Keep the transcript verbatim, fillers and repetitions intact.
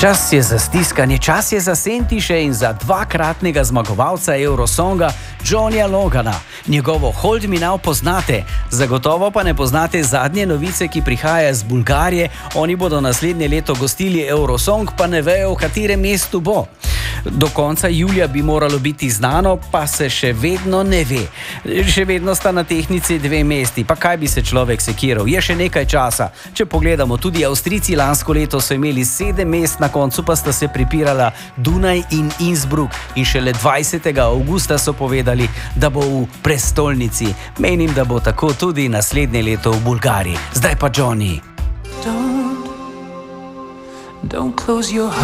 Čas je za stiskanje, čas je za Sentiše in za dvakratnega zmagovalca Eurosonga Johnnyja Logana. Njegovo Hold Me Now poznate, zagotovo pa ne poznate zadnje novice, ki prihaja iz Bulgarije. Oni bodo naslednje leto gostili Eurosong, pa ne vejo, v katerem mestu bo. Do konca julija bi moralo biti znano, pa se še vedno ne ve. Še vedno sta na tehtnici dve mesti, pa kaj bi se človek sekiral? Je še nekaj časa. Če pogledamo, tudi Avstrijci lansko leto so imeli sedem mest, na koncu pa sta se pripirala Dunaj in Innsbruck in šele dvajsetega avgusta so povedali, da bo v prestolnici. Menim, da bo tako tudi naslednje leto v Bulgariji. Zdaj pa Johnny. Don't, don't close your